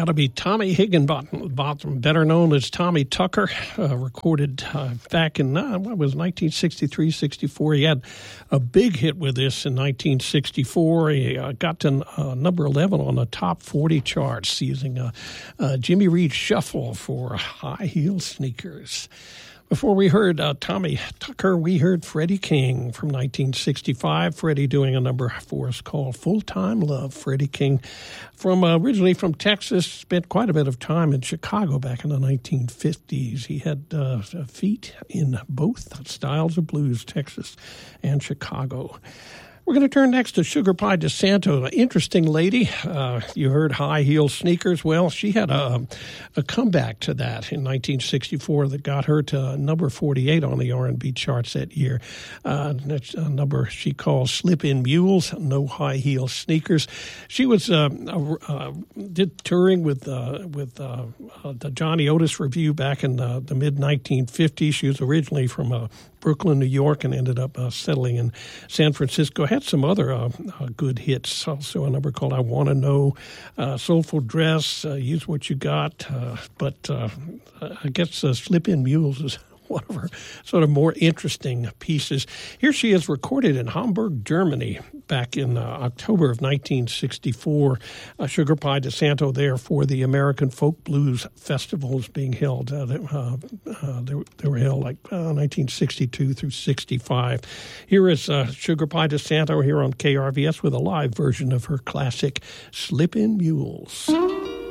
Got to be Tommy Higginbotham, better known as Tommy Tucker, recorded back in, 1963-64. He had a big hit with this in 1964. He got to number 11 on the top 40 charts using Jimmy Reed Shuffle for High Heel Sneakers. Before we heard Tommy Tucker, we heard Freddie King from 1965. Freddie doing a number for us called Full-Time Love. Freddie King, originally from Texas, spent quite a bit of time in Chicago back in the 1950s. He had feet in both styles of blues, Texas and Chicago. We're going to turn next to Sugar Pie DeSanto, an interesting lady. You heard High Heel Sneakers. Well, she had a comeback to that in 1964 that got her to number 48 on the R&B charts that year. That's a number she calls Slip-In Mules, No High Heel Sneakers. She was did touring with the Johnny Otis Revue back in the mid-1950s. She was originally from Brooklyn, New York, and ended up settling in San Francisco. Had some other good hits. Also a number called I Want to Know, Soulful Dress, Use What You Got. But I guess Slip-In Mules is one of her sort of more interesting pieces. Here she is, recorded in Hamburg, Germany, back in October of 1964. Sugar Pie DeSanto there for the American Folk Blues Festivals being held. They were held like 1962 through 65. Here is Sugar Pie DeSanto here on KRVS with a live version of her classic Slip-In Mules.